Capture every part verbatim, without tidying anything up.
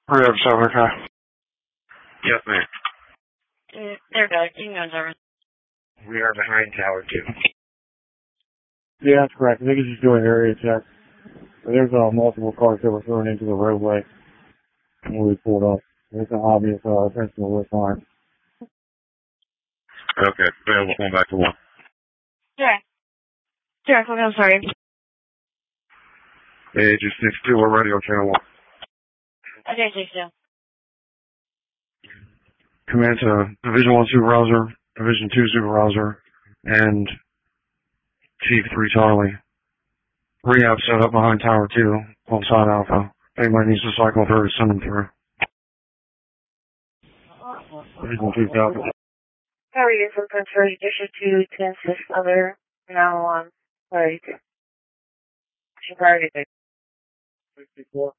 three oh seven, okay. Yes, ma'am. Mm, There, Doug. You can go, Zara. We are behind Tower two. Yeah, that's correct. I think he's just doing area check. There's uh, multiple cars that were thrown into the roadway when we pulled up. There's an obvious uh, principal with time. Okay, available, going back to one. Sure. Sure, okay, I'm sorry. Agent six two, we're radio channel one. Okay, six two. Command to Division one Supervisor, Division two Supervisor, and Chief three Charlie. Rehab set up behind Tower two on side Alpha. Anybody needs to cycle through, send them through. Division two Alpha. How are you for Prince District two to assist other now on sorry. Priority sixty-four.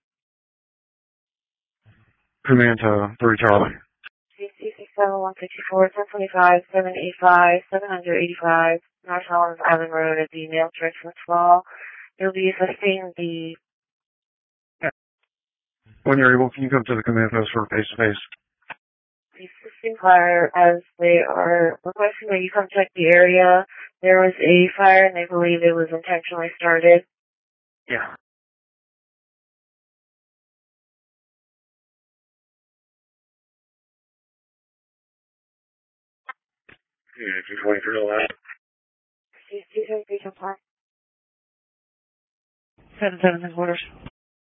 Command to three Charlie. C C six seven one sixty four ten twenty five seven eight five seven hundred eighty five North Holland Island Road at the Nail Richmond Fall. You'll be assisting the When you're able, can you come to the command post for face to face? the assisting fire as they are requesting that you come check the area. There was a fire and they believe it was intentionally started. Yeah. Yeah, two twenty-three left. C C three comply. Seven seven six orders.